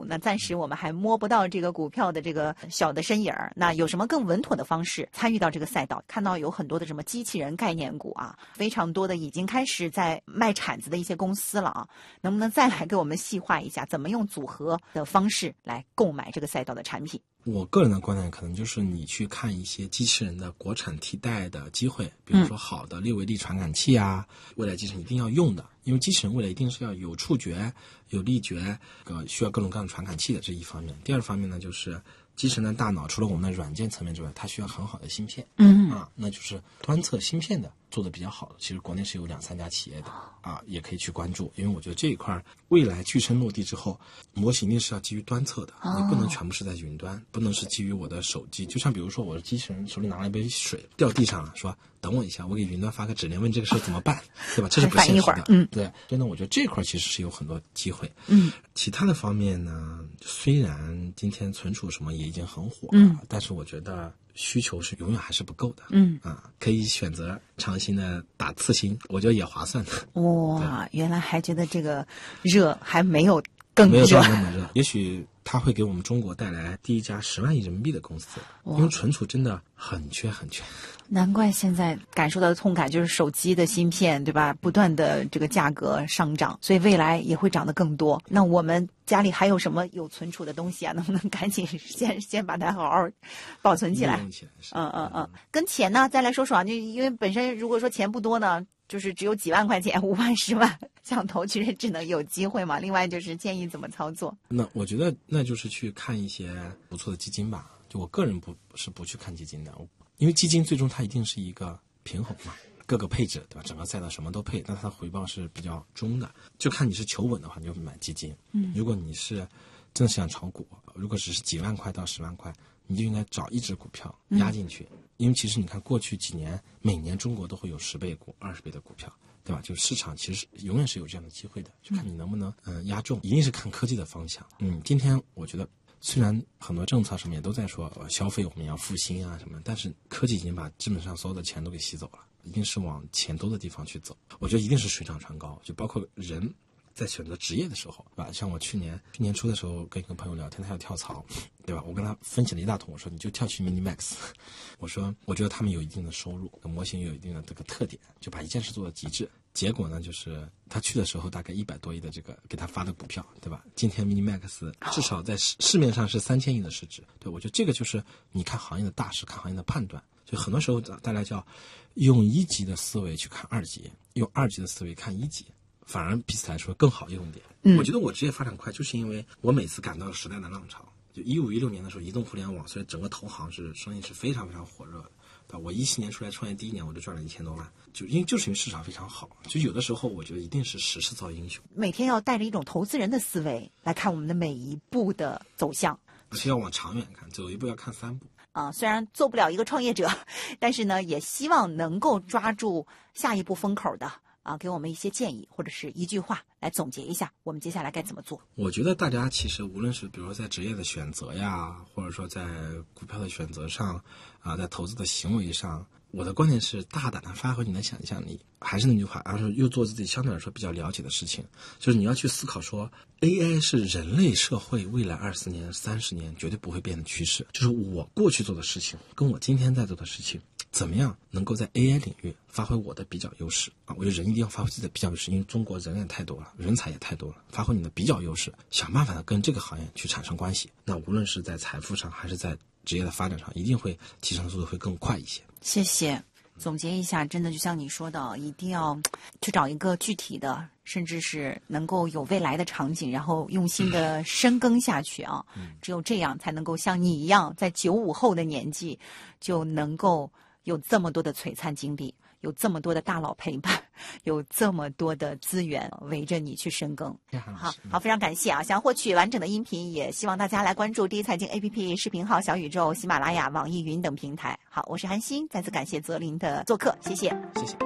那暂时我们还摸不到这个股票的这个小的身影儿。那有什么更稳妥的方式参与到这个赛道？看到有很多的什么机器人概念股啊，非常多的已经开始在卖铲子的一些公司了啊，能不能再来给我们细化一下，怎么用组合的方式来购买这个赛道的产品？ 我个人的观点可能就是你去看一些机器人的国产替代的机会，比如说好的六维力传感器啊，未来机器人一定要用的，因为机器人未来一定是要有触觉、有力觉，需要各种各样的传感器的，这一方面。第二方面呢，就是机器人的大脑除了我们的软件层面之外，它需要很好的芯片，那就是端侧芯片的做的比较好的，其实国内是有2-3家企业的啊，也可以去关注，因为我觉得这一块未来具身落地之后，模型一定是要基于端侧的，你不能全部是在云端，不能是基于我的手机，就像比如说我的机器人手里拿了一杯水掉地上了，说等我一下，我给云端发个指令问这个事怎么办，对吧？这是不现实的。对，所以呢，我觉得这块其实是有很多机会。其他的方面呢，虽然今天存储什么也已经很火了，但是我觉得需求是永远还是不够的。可以选择长新的打次新，我觉得也划算的。 哇，原来还觉得这个热还没有更热， 没有到那么热。也许它会给我们中国带来第一家10万亿人民币的公司，因为存储真的很缺。 难怪现在感受到的痛感就是手机的芯片，对吧？不断的这个价格上涨，所以未来也会涨得更多。那我们家里还有什么有存储的东西啊？能不能赶紧先把它好好保存起来？跟钱呢，再来说说啊，就因为本身如果说钱不多呢，就是只有几万块钱，5万、10万想投，其实只能有机会嘛。另外就是建议怎么操作。 那我觉得那就是去看一些不错的基金吧。就我个人不去看基金的，因为基金最终它一定是一个平衡嘛，各个配置，对吧？整个赛道什么都配，但它的回报是比较中的。就看你是求稳的话，你就买基金。如果你是真的是想炒股，如果只是几万块到10万块，你就应该找一只股票压进去。因为其实你看过去几年，每年中国都会有10倍股、20倍的股票，对吧？就是市场其实永远是有这样的机会的，就看你能不能压中，一定是看科技的方向。今天我觉得虽然很多政策什么也都在说消费我们要复兴啊什么，但是科技已经把基本上所有的钱都给吸走了，一定是往钱多的地方去走。我觉得一定是水涨船高，就包括人在选择职业的时候，对吧？像我去年初的时候跟一个朋友聊天，他要跳槽，对吧？我跟他分析了一大通，我说你就跳去 Minimax， 我说我觉得他们有一定的收入，模型有一定的这个特点，就把一件事做到极致。结果呢，就是他去的时候大概100多亿的这个给他发的股票，对吧？今天 Minimax 至少在市面上是3000亿的市值，对，我觉得这个就是你看行业的大势，看行业的判断。就很多时候大家叫用1级的思维去看2级，用2级的思维看1级。反而彼此来说更好用一点。我觉得我职业发展快，就是因为我每次赶到时代的浪潮。就15、16年的时候，移动互联网，所以整个投行生意是非常非常火热的。我17年出来创业第1年，我就赚了1000多万，就是因为市场非常好。就有的时候，我觉得一定是时势造英雄。 每天要带着一种投资人的思维来看我们的每一步的走向， 是要往长远看，走一步要看3步。 虽然做不了一个创业者，但是呢，也希望能够抓住下一步风口的。给我们一些建议，或者是一句话来总结一下我们接下来该怎么做。 我觉得大家其实无论是比如说在职业的选择呀，或者说在股票的选择上在投资的行为上，我的观点是大胆的发挥你的想象力。还是那句话，然后又做自己相对来说比较了解的事情，就是你要去思考说 AI 是人类社会未来24年、30年绝对不会变的趋势。就是我过去做的事情跟我今天在做的事情，怎么样能够在 AI 领域发挥我的比较优势我觉得人一定要发挥自己的比较优势，因为中国人也太多了，人才也太多了，发挥你的比较优势，想办法的跟这个行业去产生关系。那无论是在财富上还是在职业的发展上，一定会提升速度会更快一些。 谢谢。总结一下，真的就像你说的，一定要去找一个具体的，甚至是能够有未来的场景，然后用心的深耕下去啊。只有这样才能够像你一样，在95后的年纪就能够有这么多的璀璨经历，有这么多的大佬陪伴，有这么多的资源围着你去深耕。好，非常感谢啊！想获取完整的音频，也希望大家来关注第一财经 APP 视频号、小宇宙、喜马拉雅、网易云等平台。好，我是韩欣，再次感谢泽林的做客，谢谢。 谢谢。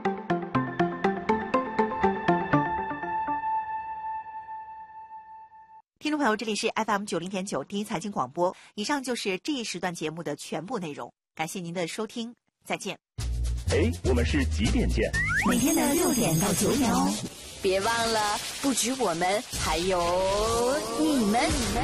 听众朋友，这里是 FM90.9 第一财经广播，以上就是这一时段节目的全部内容，感谢您的收听，再见。 我们是几点见？ 每天的6点到9点哦。 别忘了，不止我们，还有你们。